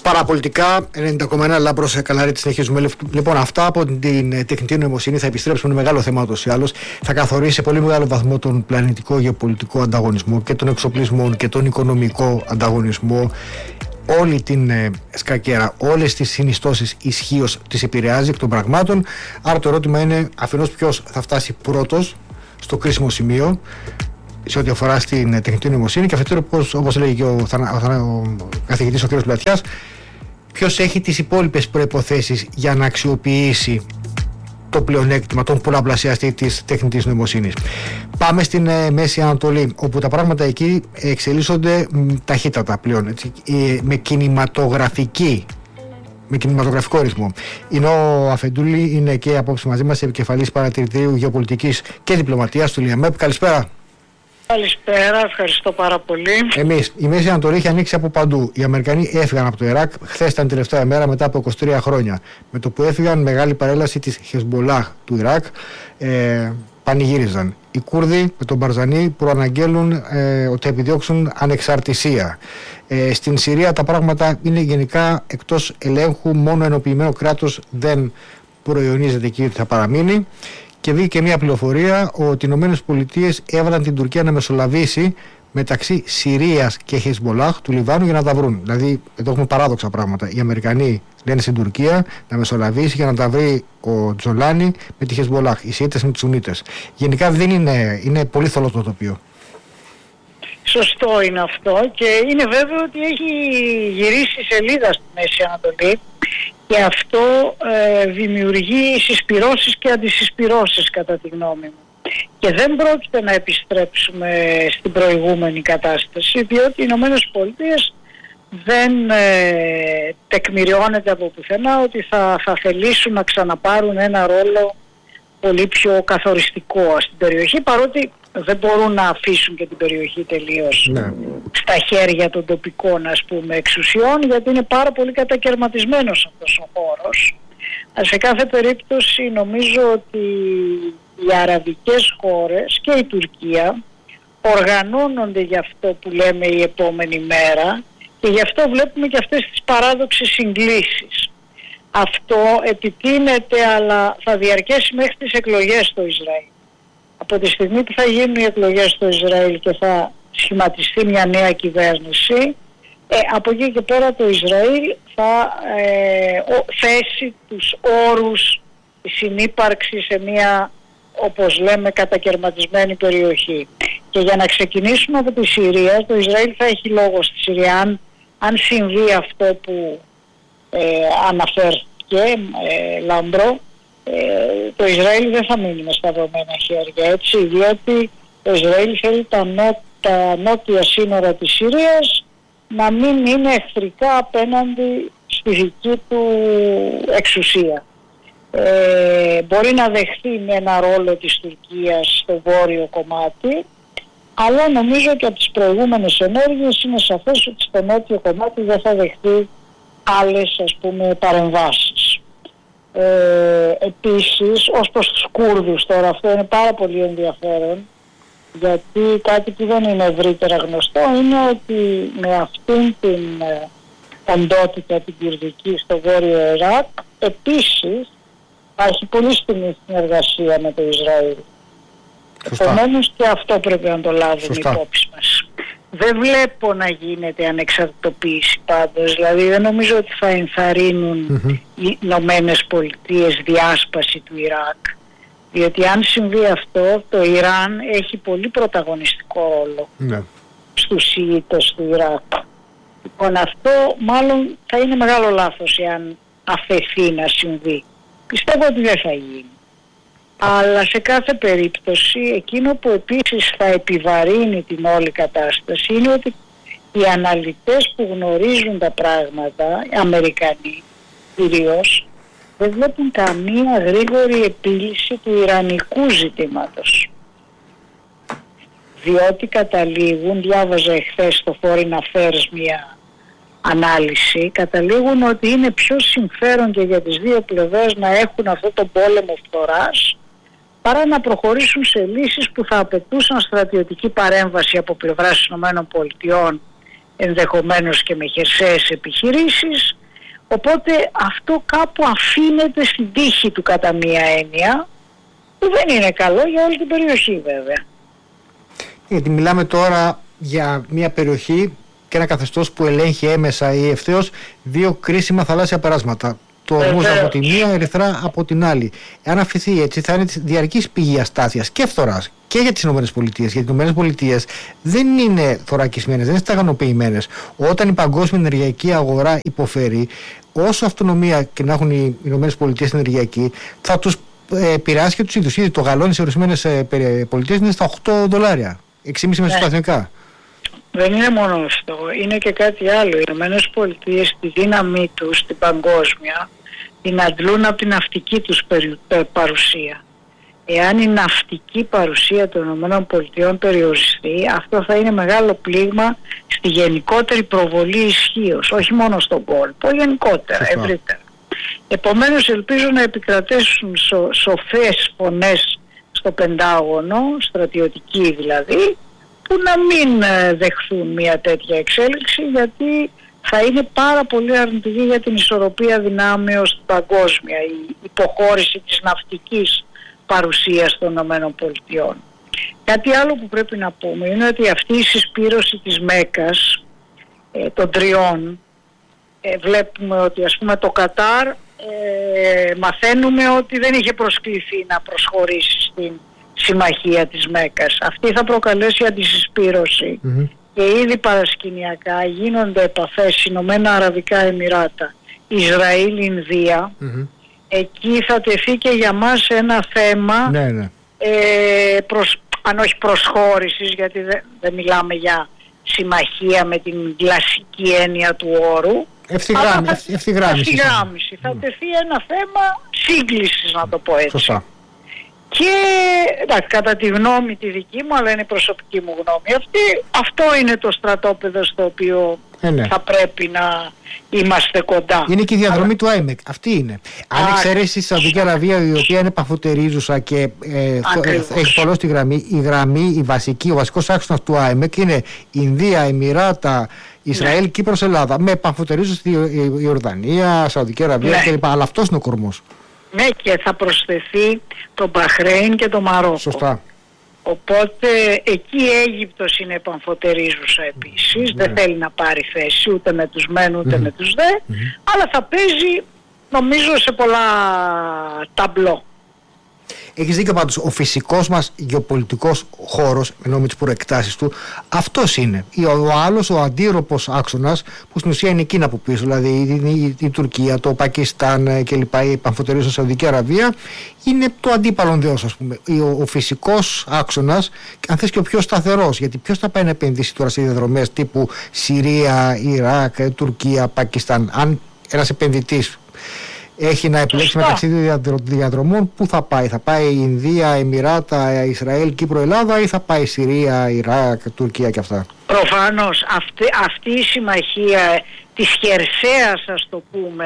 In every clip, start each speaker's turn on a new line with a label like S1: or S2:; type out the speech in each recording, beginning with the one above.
S1: Παραπολιτικά 90,1 Λάμπρος Καλαρίτη, συνεχίζουμε. Λοιπόν, αυτά από την τεχνητή νοημοσύνη θα επιστρέψουν μεγάλο θέμα ούτως ή άλλως. Θα καθορίσει σε πολύ μεγάλο βαθμό τον πλανητικό γεωπολιτικό ανταγωνισμό και τον εξοπλισμό και τον οικονομικό ανταγωνισμό. Όλη την σκακέρα, όλες τις συνιστώσεις ισχύως τις επηρεάζει εκ των πραγμάτων. Άρα το ερώτημα είναι αφενός ποιος θα φτάσει πρώτος στο κρίσιμο σημείο σε ό,τι αφορά στην τεχνητή νοημοσύνη, και αφετέρου, όπως λέει και ο καθηγητής ο κ. Πλατιάς, ποιος έχει τις υπόλοιπες προϋποθέσεις για να αξιοποιήσει το πλεονέκτημα, τον πολλαπλασιαστή της τεχνητής νοημοσύνης. Πάμε στην Μέση Ανατολή, όπου τα πράγματα εκεί εξελίσσονται ταχύτατα πλέον, έτσι, με κινηματογραφικό ρυθμό. Είναι ο Αφεντούλη, είναι και απόψε μαζί μας επικεφαλής παρατηρητηρίου γεωπολιτικής και διπλωματίας του ΛΙΑΜΕΠ. Καλησπέρα.
S2: Καλησπέρα, ευχαριστώ πάρα πολύ.
S1: Η Μέση Ανατολή έχει ανοίξει από παντού. Οι Αμερικανοί έφυγαν από το Ιράκ. Χθες ήταν τελευταία μέρα μετά από 23 χρόνια. Με το που έφυγαν, μεγάλη παρέλαση της Χεσμολάχ του Ιράκ. Πανηγύριζαν. Οι Κούρδοι με τον Μπαρζανί προαναγγέλουν ότι θα επιδιώξουν ανεξαρτησία. Στην Συρία τα πράγματα είναι γενικά εκτός ελέγχου. Μόνο ενοποιημένο κράτος δεν προϊονίζεται εκεί ότι θα παραμείνει. Και βγήκε μια πληροφορία ότι οι ΗΠΑ έβαλαν την Τουρκία να μεσολαβήσει μεταξύ Συρίας και Χεσμολάχ του Λιβάνου για να τα βρουν. Δηλαδή, εδώ έχουμε παράδοξα πράγματα. Οι Αμερικανοί λένε στην Τουρκία να μεσολαβήσει για να τα βρει ο Τζολάνι με τη Χεσμολάχ, οι Σιήτες με τους Σουνίτες. Γενικά δεν είναι πολύ θολό το τοπίο.
S2: Σωστό είναι αυτό, και είναι βέβαιο ότι έχει γυρίσει σελίδα στη Μέση Ανατολή. Και αυτό δημιουργεί συσπυρώσεις και αντισυσπυρώσεις κατά τη γνώμη μου. Και δεν πρόκειται να επιστρέψουμε στην προηγούμενη κατάσταση, διότι οι Ηνωμένες Πολιτείες δεν τεκμηριώνεται από πουθενά ότι θα θελήσουν να ξαναπάρουν ένα ρόλο πολύ πιο καθοριστικό στην περιοχή, παρότι δεν μπορούν να αφήσουν και την περιοχή τελείως στα χέρια των τοπικών, ας πούμε, εξουσιών, γιατί είναι πάρα πολύ κατακαιρματισμένος αυτός ο χώρος. Σε κάθε περίπτωση νομίζω ότι οι αραβικές χώρες και η Τουρκία οργανώνονται για αυτό που λέμε η επόμενη μέρα, και γι' αυτό βλέπουμε και αυτές τις παράδοξες συγκλήσεις. Αυτό επιτείνεται, αλλά θα διαρκέσει μέχρι τις εκλογές στο Ισραήλ. Από τη στιγμή που θα γίνουν οι εκλογές στο Ισραήλ και θα σχηματιστεί μια νέα κυβέρνηση, από εκεί και πέρα το Ισραήλ θα θέσει τους όρους της συνύπαρξης σε μια, όπως λέμε, κατακαιρματισμένη περιοχή. Και για να ξεκινήσουμε από τη Συρία, το Ισραήλ θα έχει λόγο στη Συρία αν συμβεί αυτό που αναφέρθηκε, Λάμπρο. Το Ισραήλ δεν θα μείνει με σταυρωμένα χέρια, έτσι, διότι το Ισραήλ θέλει τα νότια σύνορα της Συρίας να μην είναι εχθρικά απέναντι στη δική του εξουσία. Μπορεί να δεχθεί με ένα ρόλο της Τουρκίας στο βόρειο κομμάτι, αλλά νομίζω και από τις προηγούμενες ενέργειες είναι σαφές ότι στο νότιο κομμάτι δεν θα δεχθεί άλλες, ας πούμε, παρεμβάσεις. Επίσης, ως προς τους Κούρδους τώρα, αυτό είναι πάρα πολύ ενδιαφέρον, γιατί κάτι που δεν είναι ευρύτερα γνωστό είναι ότι με αυτήν την οντότητα την κουρδική στο βόρειο Ιράκ επίσης έχει πολύ στενή συνεργασία με το Ισραήλ. Επομένως και αυτό πρέπει να το λάβουμε υπόψη μας. Δεν βλέπω να γίνεται ανεξαρτητοποίηση πάντως, δηλαδή δεν νομίζω ότι θα ενθαρρύνουν οι Ηνωμένες Πολιτείες διάσπαση του Ιράκ, διότι αν συμβεί αυτό, το Ιράν έχει πολύ πρωταγωνιστικό ρόλο στους Σιήτες του Ιράκ. Λοιπόν, αυτό μάλλον θα είναι μεγάλο λάθος εάν αφαιθεί να συμβεί. Πιστεύω ότι δεν θα γίνει. Αλλά σε κάθε περίπτωση εκείνο που επίσης θα επιβαρύνει την όλη κατάσταση είναι ότι οι αναλυτές που γνωρίζουν τα πράγματα, οι Αμερικανοί κυρίως, δεν βλέπουν καμία γρήγορη επίλυση του ιρανικού ζητήματος. Διότι καταλήγουν, διάβαζα εχθές στο Foreign Affairs μια ανάλυση, καταλήγουν ότι είναι πιο συμφέρον και για τις δύο πλευρές να έχουν αυτό τον πόλεμο φθοράς παρά να προχωρήσουν σε λύσεις που θα απαιτούσαν στρατιωτική παρέμβαση από πλευράς των ΗΠΑ ενδεχομένως και με χερσαίες επιχειρήσεις, οπότε αυτό κάπου αφήνεται στην τύχη του κατά μία έννοια, που δεν είναι καλό για όλη την περιοχή βέβαια.
S1: Γιατί μιλάμε τώρα για μια περιοχή και ένα καθεστώς που ελέγχει έμεσα ή ευθέως δύο κρίσιμα θαλάσσια περάσματα. Το Ορμούζ από τη μία, Ερυθρά από την άλλη. Εάν αφηθεί έτσι, θα είναι διαρκής πηγή αστάθειας και φθοράς και για τις ΗΠΑ. Γιατί οι ΗΠΑ δεν είναι θωρακισμένες, δεν είναι σταγανοποιημένες. Όταν η παγκόσμια ενεργειακή αγορά υποφέρει, όσο αυτονομία και να έχουν οι ΗΠΑ στην ενεργειακή, θα τους επηρεάσει και τους ίδιους. Ήδη το γαλόνι σε ορισμένες πολιτείες είναι στα $8, 6,5 μέσα στα εθνικά.
S2: Δεν είναι μόνο αυτό, είναι και κάτι άλλο. Οι Ηνωμένες Πολιτείες τη δύναμή τους στην παγκόσμια την αντλούν από την ναυτική τους παρουσία. Εάν η ναυτική παρουσία των Ηνωμένων Πολιτειών περιοριστεί, αυτό θα είναι μεγάλο πλήγμα στη γενικότερη προβολή ισχύως, όχι μόνο στον κόλπο, γενικότερα, ευρύτερα. Επομένως ελπίζω να επικρατέσουν σοφές φωνές στο Πεντάγωνο, στρατιωτικοί δηλαδή, που να μην δεχθούν μια τέτοια εξέλιξη, γιατί θα είναι πάρα πολύ αρνητική για την ισορροπία δυνάμεως παγκόσμια, η υποχώρηση της ναυτικής παρουσίας των ΗΠΑ. Κάτι άλλο που πρέπει να πούμε είναι ότι αυτή η συσπήρωση της Μέκκας των τριών, βλέπουμε ότι ας πούμε το Κατάρ μαθαίνουμε ότι δεν είχε προσκληθεί να προσχωρήσει στην συμμαχία της Μέκκας. Αυτή θα προκαλέσει αντισυσπήρωση και ήδη παρασκηνιακά γίνονται επαφές Ηνωμένα Αραβικά Εμιράτα, Ισραήλ, Ινδία. Εκεί θα τεθεί και για μας ένα θέμα αν όχι προσχώρησης, γιατί δεν μιλάμε για συμμαχία με την κλασική έννοια του όρου, ευθυγράμμιση. Θα τεθεί ένα θέμα σύγκλησης, να το πω έτσι.
S1: Σωστά.
S2: Και εντάξει, κατά τη γνώμη τη δική μου, αλλά είναι η προσωπική μου γνώμη αυτή, αυτό είναι το στρατόπεδο στο οποίο θα πρέπει να είμαστε κοντά. Είναι και η διαδρομή του IMEC. Αυτή είναι. Αν εξαιρέσει η Σαουδική Αραβία, η οποία είναι παφωτερίζουσα και έχει πολλώσει τη γραμμή, η βασική, ο βασικός άξονας του IMEC είναι Ινδία, Εμιράτα, Ισραήλ, Κύπρος, Ελλάδα. Με παφωτερίζουσα η Ιορδανία, Σαουδική Αραβία κλπ. Αλλά αυτός είναι ο κορμός. Ναι, και θα προσθεθεί το Μπαχρέιν και το Μαρόκο. Σωστά. Οπότε εκεί η Αίγυπτος είναι επαμφωτερίζουσα επίσης. Δεν θέλει να πάρει θέση ούτε με τους μεν ούτε με τους δε. Αλλά θα παίζει νομίζω σε πολλά ταμπλό. Έχεις δίκιο πάντως, ο φυσικός μας γεωπολιτικός χώρος, ενώ με τις προεκτάσεις του, αυτός είναι. Ο άλλος, ο αντίρροπος άξονας, που στην ουσία είναι εκείνα από πίσω, δηλαδή η Τουρκία, το Πακιστάν κλπ, η Παμφωτερίζουσα Σαουδική Αραβία, είναι το αντίπαλον δεός, ας πούμε. Ο φυσικός άξονας, αν θες και ο πιο σταθερός, γιατί ποιος θα πάει να επενδύσει τώρα σε διαδρομές τύπου Συρία, Ιράκ, Τουρκία, Πακιστάν, αν ένας επενδυτής έχει να επιλέξει μεταξύ διαδρομών, πού θα πάει? Θα πάει Ινδία, Εμιράτα, Ισραήλ, Κύπρο, Ελλάδα, ή θα πάει Συρία, Ιράκ, Τουρκία και αυτά? Προφανώς αυτή η συμμαχία της χερσαίας, ας το πούμε,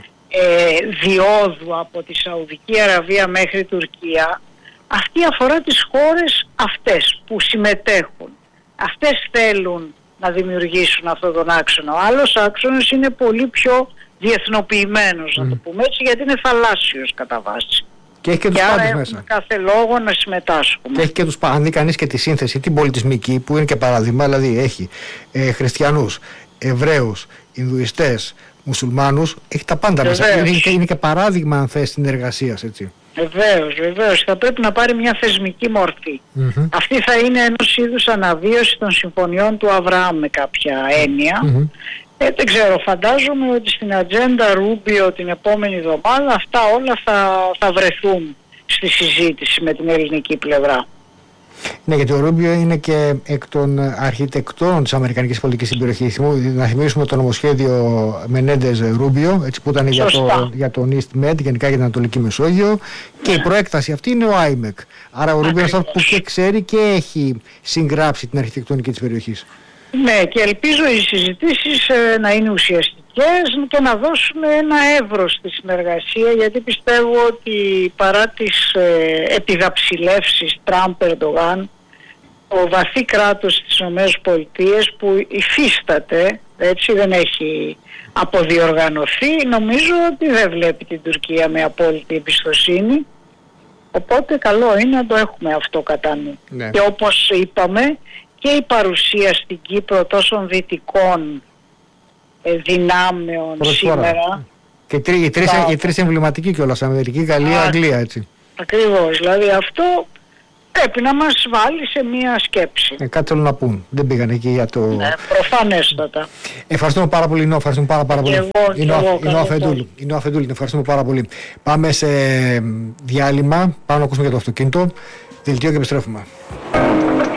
S2: διόδου από τη Σαουδική Αραβία μέχρι Τουρκία, αυτή αφορά τις χώρες αυτές που συμμετέχουν. Αυτές θέλουν να δημιουργήσουν αυτόν τον άξονα. Ο άλλος άξονας είναι πολύ πιο διεθνοποιημένος, να το πούμε έτσι, γιατί είναι θαλάσσιος κατά βάση. Και έχει και τους πάντες μέσα. Κάθε λόγο να συμμετάσχουμε. Και έχει και τους πάντες. Αν δει κανείς και τη σύνθεση, την πολιτισμική, που είναι και παράδειγμα, δηλαδή έχει χριστιανούς, Εβραίους, Ινδουιστές, Μουσουλμάνους, έχει τα πάντα μέσα. Είναι και παράδειγμα, αν θες, συνεργασίας, έτσι. Βεβαίως. Θα πρέπει να πάρει μια θεσμική μορφή. Αυτή θα είναι ενός είδους αναβίωση των συμφωνιών του Αβραάμ με κάποια έννοια. Δεν ξέρω, φαντάζομαι ότι στην ατζέντα Ρούμπιο την επόμενη εβδομάδα αυτά όλα θα βρεθούν στη συζήτηση με την ελληνική πλευρά. Ναι, γιατί ο Ρούμπιο είναι και εκ των αρχιτεκτών της αμερικανικής πολιτικής στην περιοχή. Να θυμίσουμε το νομοσχέδιο Μενέντες Ρούμπιο, έτσι, που ήταν για τον East Med, γενικά για την Ανατολική Μεσόγειο, και η προέκταση αυτή είναι ο IMEC. Άρα ο Ρούμπιο είναι αυτός που και ξέρει και έχει συγγράψει την αρχιτεκτονική της περιοχής. Ναι, και ελπίζω οι συζητήσεις να είναι ουσιαστικές και να δώσουν ένα εύρος στη συνεργασία, γιατί πιστεύω ότι παρά τις επιδαψιλεύσεις Τραμπ-Ερντογάν, το βαθύ κράτος στις ΗΠΑ που υφίσταται, έτσι, δεν έχει αποδιοργανωθεί, νομίζω ότι δεν βλέπει την Τουρκία με απόλυτη εμπιστοσύνη. Οπότε καλό είναι να το έχουμε αυτό κατά νου.
S1: Ναι.
S2: Και όπως είπαμε, και η παρουσία στην Κύπρο τόσων δυτικών δυνάμεων σήμερα.
S1: Και οι τρεις εμβληματικοί κιόλας, Αμερική, Γαλλία, Αγγλία, έτσι.
S2: Ακριβώς, δηλαδή αυτό πρέπει να μας βάλει σε μία σκέψη.
S1: Κάτι θέλουν να πούν. Δεν πήγαν εκεί για το...
S2: Ναι, προφανέστατα.
S1: Ευχαριστούμε πάρα πολύ, ευχαριστούμε πάρα πολύ. Είναι ο Αφεντούλη, ευχαριστούμε πάρα πολύ. Πάμε σε διάλειμμα, πάμε να ακούσουμε για το αυτοκίνητο, δελτίο και επιστρέφουμε.